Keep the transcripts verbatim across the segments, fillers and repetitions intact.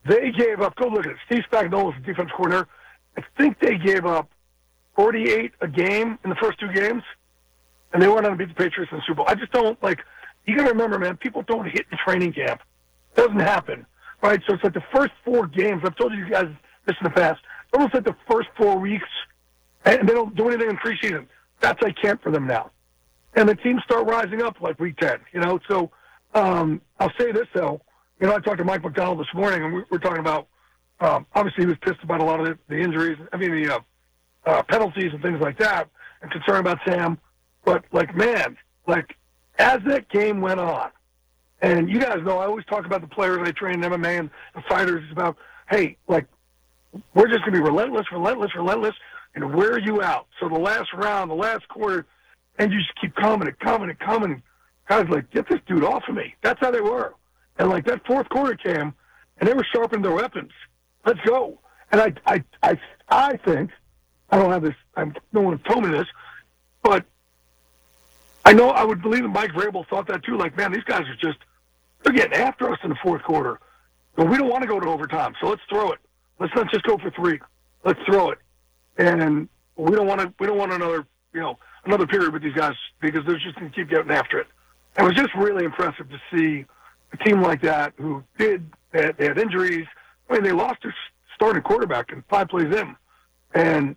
they gave up, go look at it, Steve Spagnuolo is the defense coordinator. I think they gave up forty-eight a game in the first two games, and they went on to beat the Patriots in the Super Bowl. I just don't, like, you got to remember, man, people don't hit in training camp. It doesn't happen, right? So it's like the first four games, I've told you guys this in the past, almost like the first four weeks, and they don't do anything in preseason. That's like camp for them now. And the teams start rising up like week ten, you know? So um, I'll say this, though. You know, I talked to Mike McDonald this morning, and we were talking about, um, obviously he was pissed about a lot of the, the injuries, I mean, the uh, uh, penalties and things like that, and concerned about Sam. But, like, man, like, as that game went on, and you guys know I always talk about the players I train in M M A and the fighters. It's about, hey, like, we're just going to be relentless, relentless, relentless, and wear you out. So the last round, the last quarter, and you just keep coming and coming and coming. Guys, like, get this dude off of me. That's how they were. And, like, that fourth quarter came, and they were sharpening their weapons. Let's go. And I, I, I, I think, I don't have this, I'm, no one told me this, but I know I would believe that Mike Vrabel thought that too. Like, man, these guys are just, they're getting after us in the fourth quarter. But we don't want to go to overtime, so let's throw it. Let's not just go for three. Let's throw it. And we don't want to, we don't want another, you know, another period with these guys because they're just going to keep getting after it. It was just really impressive to see a team like that who did, they had, they had injuries. I mean, they lost their starting quarterback in five plays in. And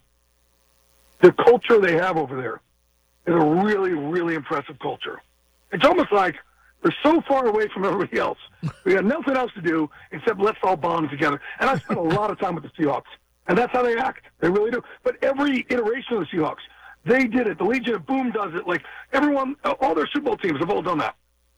the culture they have over there is a really, really impressive culture. It's almost like they're so far away from everybody else. We got nothing else to do except let's all bond together. And I spent a lot of time with the Seahawks. And that's how they act. They really do. But every iteration of the Seahawks, they did it. The Legion of Boom does it. Like, everyone, all their Super Bowl teams have all done that.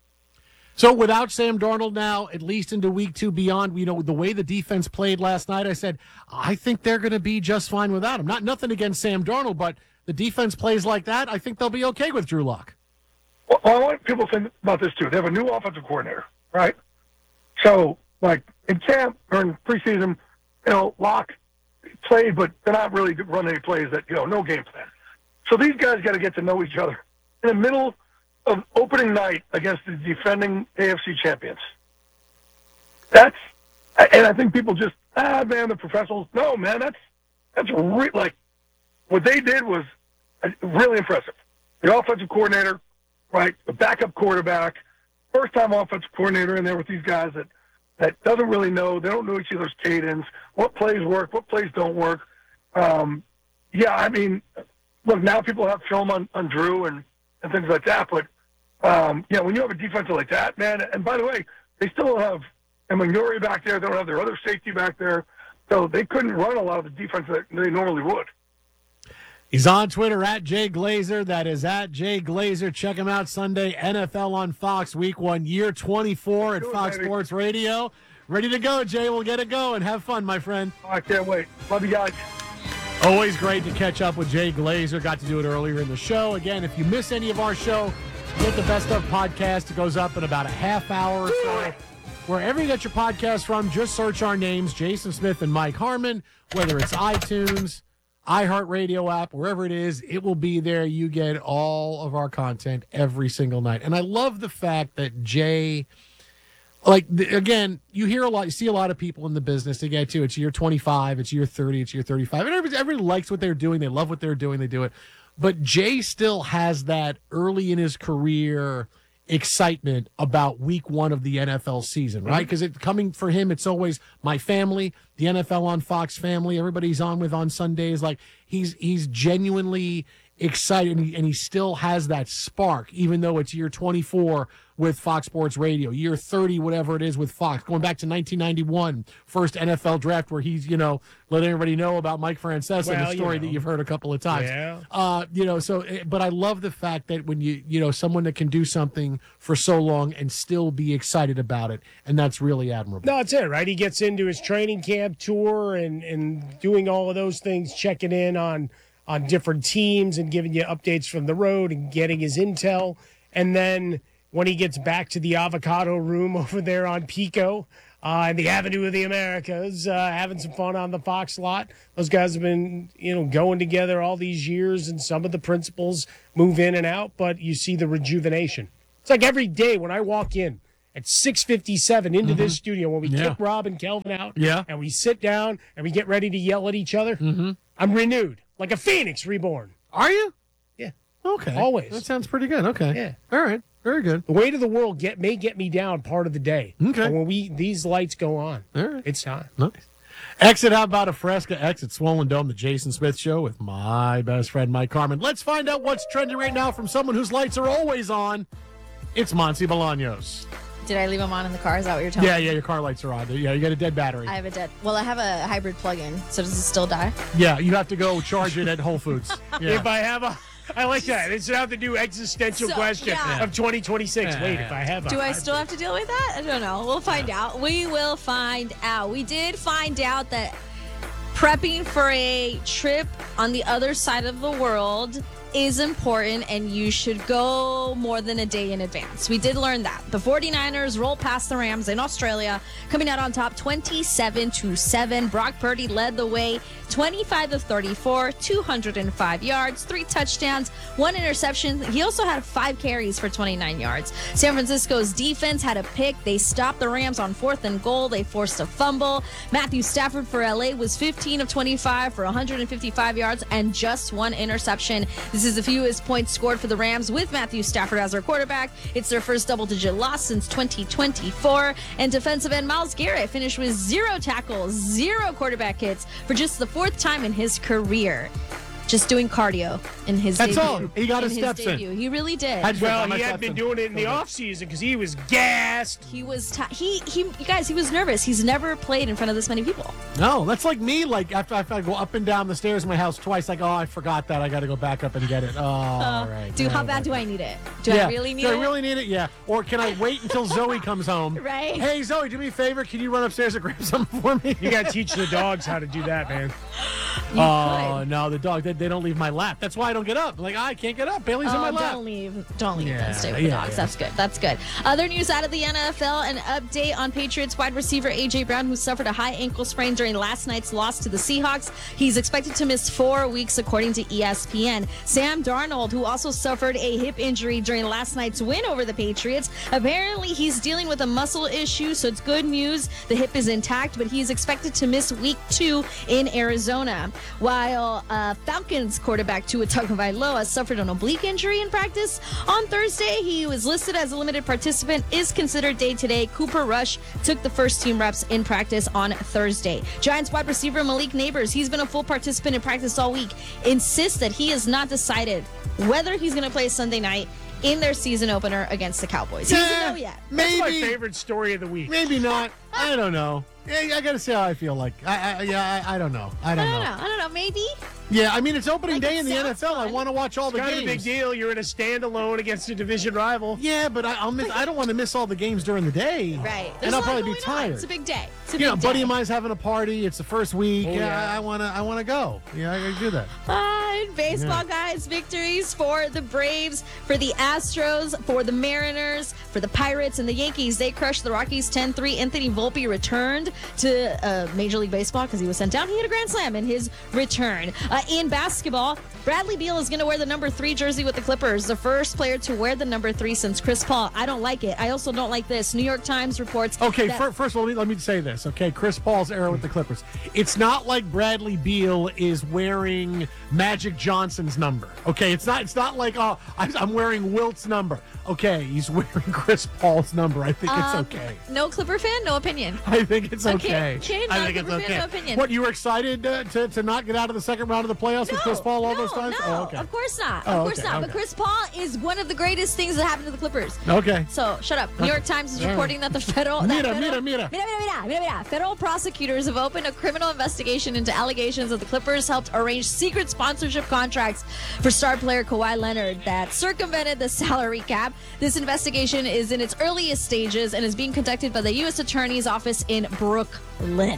So without Sam Darnold now, at least into week two beyond, you know, the way the defense played last night, I said, I think they're going to be just fine without him. Not nothing against Sam Darnold, but the defense plays like that, I think they'll be okay with Drew Lock. Well, I want people to think about this, too. They have a new offensive coordinator, right? So, like, in camp or in preseason, you know, Lock played, but they're not really running any plays that, you know, no game plan. So these guys got to get to know each other. In the middle of opening night against the defending A F C champions. That's, and I think people just, ah, man, the professionals. No, man, that's, that's re- like, what they did was really impressive. The offensive coordinator, right, the backup quarterback, first-time offensive coordinator in there with these guys that, that doesn't really know. They don't know each other's cadence, what plays work, what plays don't work. Um, yeah, I mean, look, now people have film on, on Drew and, and things like that, but Um, yeah, when you have a defensive like that, man, and by the way, they still don't have Emmanuel back there. They don't have their other safety back there. So they couldn't run a lot of the defense that they normally would. He's on Twitter, at Jay Glazer. That is at Jay Glazer. Check him out Sunday, N F L on Fox, week one, year twenty-four at Fox Sports Radio. Ready to go, Jay. We'll get it going. Have fun, my friend. Oh, I can't wait. Love you guys. Always great to catch up with Jay Glazer. Got to do it earlier in the show. Again, if you miss any of our show, get the Best Of podcast. It goes up in about a half hour or so. Wherever you get your podcast from, just search our names, Jason Smith and Mike Harmon, whether it's iTunes, iHeartRadio app, wherever it is, it will be there. You get all of our content every single night. And I love the fact that Jay, like, again, you hear a lot, you see a lot of people in the business, they get to, it's year twenty-five, it's year thirty, it's year thirty-five. And everybody, everybody likes what they're doing. They love what they're doing. They do it. But Jay still has that early in his career excitement about week one of the N F L season, right? Because it coming for him, it's always my family, the N F L on Fox family, everybody's on with on Sundays. Like, he's he's genuinely excited, and he, and he still has that spark, even though it's year twenty-four with Fox Sports Radio, year thirty, whatever it is with Fox, going back to nineteen ninety-one, first N F L draft where he's, you know, letting everybody know about Mike Francesa, well, the story you know. that you've heard a couple of times. Yeah. Uh, you know, so, but I love the fact that when you, you know, someone that can do something for so long and still be excited about it, and that's really admirable. No, that's it, right? He gets into his training camp tour and, and doing all of those things, checking in on on different teams and giving you updates from the road and getting his intel. And then when he gets back to the avocado room over there on Pico uh, and the Avenue of the Americas, uh, having some fun on the Fox lot. Those guys have been, you know, going together all these years, and some of the principals move in and out, but you see the rejuvenation. It's like every day when I walk in at six fifty-seven into this studio when we Yeah. kick Rob and Kelvin out. Yeah. And we sit down and we get ready to yell at each other. Mm-hmm. I'm renewed, like a phoenix reborn. Are you? Yeah. Okay. Always. That sounds pretty good. Okay. Yeah. All right. Very good. The weight of the world get may get me down part of the day. Okay. But when we these lights go on, All right. it's time. Nice. Exit, how about a Fresca exit Swollen Dome, the Jason Smith Show with my best friend, Mike Carmen. Let's find out what's trending right now from someone whose lights are always on. It's Monty Bolaños. Did I leave them on in the car? Is that what you're telling Yeah, me? yeah, your car lights are on. Yeah, you got a dead battery. I have a dead. Well, I have a hybrid plug-in, so does it still die? Yeah, you have to go charge it at Whole Foods. Yeah. If I have a, I like that. It's not the new existential So, question yeah. of twenty twenty-six. Yeah. Wait, if I have a. Do I still have to deal with that? I don't know. We'll find out. We will find out. We did find out that prepping for a trip on the other side of the world is important, and you should go more than a day in advance. We did learn that. The 49ers rolled past the Rams in Australia, coming out on top twenty-seven to seven. Brock Purdy led the way, twenty-five of thirty-four, two hundred five yards, three touchdowns, one interception. He also had five carries for twenty-nine yards. San Francisco's defense had a pick. They stopped the Rams on fourth and goal. They forced a fumble. Matthew Stafford for L A was fifteen of twenty-five for one hundred fifty-five yards and just one interception. This is the fewest points scored for the Rams with Matthew Stafford as their quarterback. It's their first double-digit loss since twenty twenty-four. And defensive end Myles Garrett finished with zero tackles, zero quarterback hits for just the fourth time in his career. Just doing cardio in his That's debut. all. He got in his his steps in. debut. He really did. How'd you feel Well, about he my had been steps doing it in the off season because he was gassed. He was t- he he you guys he was nervous. He's never played in front of this many people. No, that's like me. Like after, after I go up and down the stairs in my house twice, like, oh, I forgot that. I got to go back up and get it. Oh, all right. Dude, how Yeah, bad do I need it? Do yeah. I really need do it? I really need it? Yeah. Or can I wait until Zoe comes home? Right. Hey, Zoe, do me a favor. Can you run upstairs and grab something for me? You got to teach the dogs how to do that, man. You Oh, could. no, the dog, they, they don't leave my lap. That's why I don't get up. Like, I can't get up. Bailey's in my Oh, lap. don't leave. Don't leave. Yeah, Don't stay with the yeah, dogs. yeah. That's good. That's good. Other news out of the N F L, an update on Patriots wide receiver A J Brown, who suffered a high ankle sprain during last night's loss to the Seahawks. He's expected to miss four weeks, according to E S P N. Sam Darnold, who also suffered a hip injury during last night's win over the Patriots. Apparently, he's dealing with a muscle issue, so it's good news. The hip is intact, but he's expected to miss week two in Arizona. While uh, Falcons quarterback Tua Tagovailoa suffered an oblique injury in practice on Thursday, he was listed as a limited participant, is considered day-to-day. Cooper Rush took the first team reps in practice on Thursday. Giants wide receiver Malik Neighbors, he's been a full participant in practice all week, insists that he has not decided whether he's going to play Sunday night in their season opener against the Cowboys. He doesn't know yet. That's my Maybe. favorite story of the week. Maybe not. I don't know. Yeah, I got to see how I feel like. I, I, yeah, I, I don't know. I I don't don't know. know. I don't know. Maybe. Yeah, I mean, it's opening Like, day it in the N F sounds L. I fun. want to watch all the Kind of games. a big deal. You're in a standalone against a division rival. Yeah, but I, I'll miss. I don't want to miss all the games during the day. Right. And There's I'll a lot probably be going on. tired. It's a big day. It's a You know, big buddy day. of mine's having a party. It's the first week. Oh, yeah, yeah. I want to. I want to go. Yeah, I got to do that. Uh, in baseball, guys, victories for the Braves, for the Astros, for the Mariners, for the Pirates, and the Yankees. They crushed the Rockies ten three. Anthony Volpe returned to uh, Major League Baseball because he was sent down. He hit a grand slam in his return. Uh, in basketball, Bradley Beal is going to wear the number three jersey with the Clippers, the first player to wear the number three since Chris Paul. I don't like it. I also don't like this. New York Times reports. Okay, that- fir- first of all, let me, let me say this. Okay, Chris Paul's era with the Clippers. It's not like Bradley Beal is wearing Magic Johnson's number. Okay, it's not. It's not like oh, I, I'm wearing Wilt's number. Okay, he's wearing Chris Paul's number. I think it's Um, okay. No Clipper fan, no opinion. I think it's okay. Okay, okay, I not think it's Clipper fan, okay. no opinion. What, you were excited uh, to, to not get out of the second round of the playoffs with Chris Paul all no, those times? No, Oh, okay. of course not. Oh, of course okay, not. okay. But Chris Paul is one of the greatest things that happened to the Clippers. Okay. So shut up. New York Times is All right. reporting that the federal, that Mira, federal mira, mira. Mira, mira, mira, mira. Federal prosecutors have opened a criminal investigation into allegations that the Clippers helped arrange secret sponsorship contracts for star player Kawhi Leonard that circumvented the salary cap. This investigation is in its earliest stages and is being conducted by the U S Attorney's Office in Brooklyn.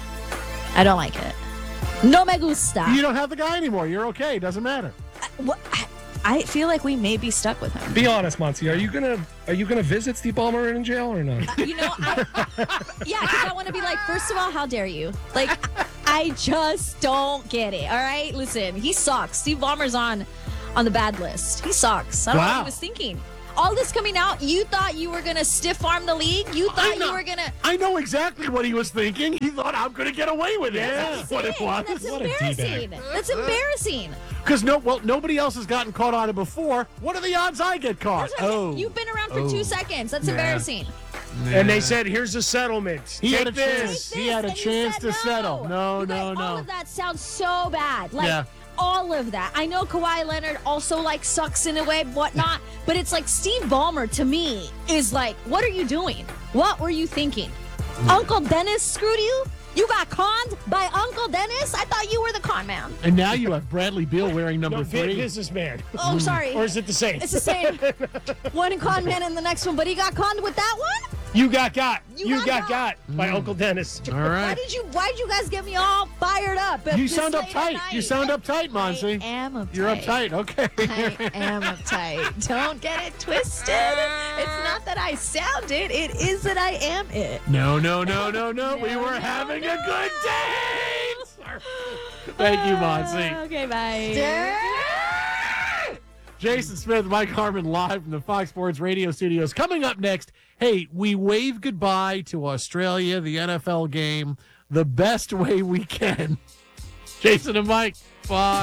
I don't like it. No me gusta. You don't have the guy anymore. You're okay. Doesn't matter. What- I- I feel like we may be stuck with him. Be honest, Monty. Are you gonna are you gonna visit Steve Ballmer in jail or not? You know, I, yeah, because I want to be like, first of all, how dare you? Like, I just don't get it. All right, listen, he sucks. Steve Ballmer's on on the bad list. He sucks. I don't know what Wow. he was thinking. All this coming out, you thought you were going to stiff arm the league? You I thought know- you were going to. I know exactly what he was thinking. He thought, I'm going to get away with it. That's what it was. That's What a embarrassing. D-bag. That's embarrassing. Because no, well, nobody else has gotten caught on it before. What are the odds I get caught? That's what I'm saying. Oh, You've been around for Oh. two seconds. That's Yeah. embarrassing. And they said, here's a settlement. he Take had a this. chance. Take He had a this, and you chance said to settle. No, You no, guys, no. All of that sounds so bad. Like, Yeah. all of that. I know Kawhi Leonard also, like, sucks in a way, whatnot, but it's like Steve Ballmer, to me, is like, what are you doing? What were you thinking? Uncle Dennis screwed you? You got conned by Uncle Dennis? I thought you were the con man. And now you have Bradley Beal wearing number No, three. businessman. Oh, sorry. Or is it the same? It's the same. One con man in the next one, but he got conned with that one? You got got. You You, got got got. got, by Uncle Dennis. All Why right. did you why did you guys get me all fired up? at You this sound late at uptight. night? You sound uptight, Monsi. I am uptight. You're uptight. Okay. I am uptight. Don't get it twisted. It's not that I sound it. It is that I am it. No, no, no, no, no. We No, were no, having a no. good day. Thank you, Monsi. Okay, bye. Jason Smith, Mike Harmon, live from the Fox Sports Radio studios. Coming up next, hey, we wave goodbye to Australia, the N F L game, the best way we can. Jason and Mike, Fox.